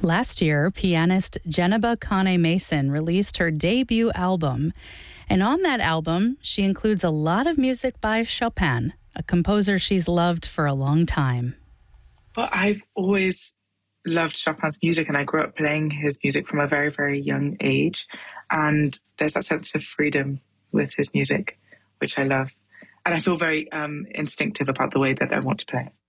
Last year, pianist Geneba Kane Mason released her debut album. And on that album, she includes a lot of music by Chopin, a composer she's loved for a long time. Well, I've always loved Chopin's music, and I grew up playing his music from a very, very young age. And there's that sense of freedom with his music, which I love. And I feel very instinctive about the way that I want to play it.